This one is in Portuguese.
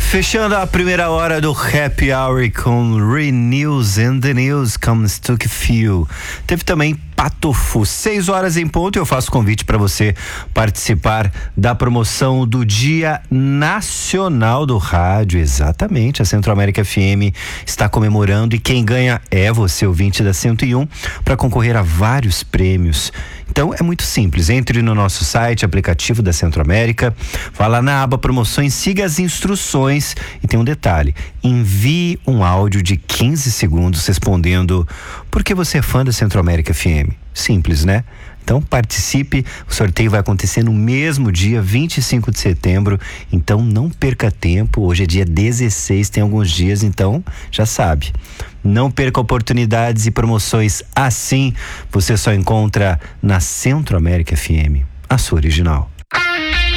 Fechando a primeira hora do Happy Hour com Renews and the News Comes to Feel. Teve também Patofu, 6 horas em ponto, e eu faço convite para você participar da promoção do Dia Nacional do Rádio. Exatamente, a Centro-América FM está comemorando, e quem ganha é você, ouvinte da 101, para concorrer a vários prêmios. Então é muito simples, entre no nosso site, aplicativo da Centro-América, vá lá na aba promoções, siga as instruções e tem um detalhe: envie um áudio de 15 segundos respondendo por que você é fã da Centro-América FM. Simples, né? Então participe, o sorteio vai acontecer no mesmo dia, 25 de setembro, então não perca tempo. Hoje é dia 16, tem alguns dias, então já sabe. Não perca oportunidades e promoções assim, você só encontra na Centro-América FM, a sua original.